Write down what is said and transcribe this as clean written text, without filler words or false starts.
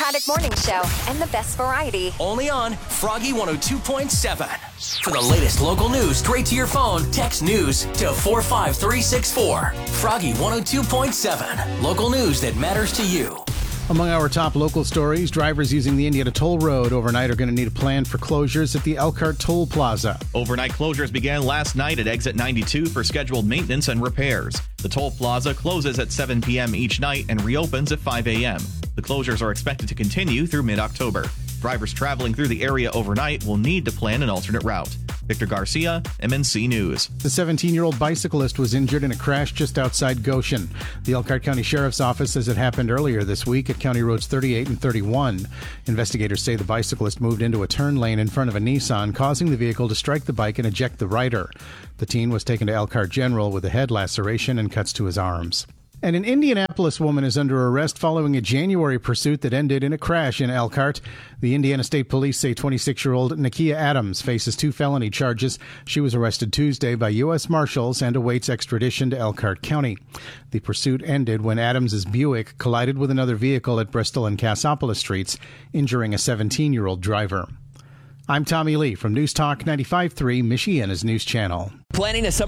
Chromatic Morning Show and the best variety. Only on Froggy 102.7. For the latest local news straight to your phone, text news to 45364. Froggy 102.7. Local news that matters to you. Among our top local stories, drivers using the Indiana Toll Road overnight are going to need a plan for closures at the Elkhart Toll Plaza. Overnight closures began last night at exit 92 for scheduled maintenance and repairs. The Toll Plaza closes at 7 p.m. each night and reopens at 5 a.m. The closures are expected to continue through mid-October. Drivers traveling through the area overnight will need to plan an alternate route. Victor Garcia, MNC News. The 17-year-old bicyclist was injured in a crash just outside Goshen. The Elkhart County Sheriff's Office says it happened earlier this week at County Roads 38 and 31. Investigators say the bicyclist moved into a turn lane in front of a Nissan, causing the vehicle to strike the bike and eject the rider. The teen was taken to Elkhart General with a head laceration and cuts to his arms. And an Indianapolis woman is under arrest following a January pursuit that ended in a crash in Elkhart. The Indiana State Police say 26-year-old Nakia Adams faces 2 felony charges. She was arrested Tuesday by U.S. Marshals and awaits extradition to Elkhart County. The pursuit ended when Adams's Buick collided with another vehicle at Bristol and Cassopolis Streets, injuring a 17-year-old driver. I'm Tommy Lee from News Talk 95.3, Michiana's news channel. Planning a summer